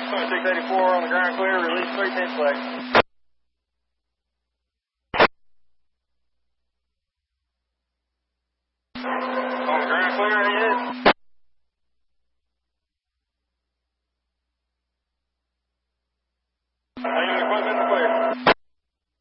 2684 on the ground clear, release 310 flag. On the ground clear, ahead. Landing equipment clear.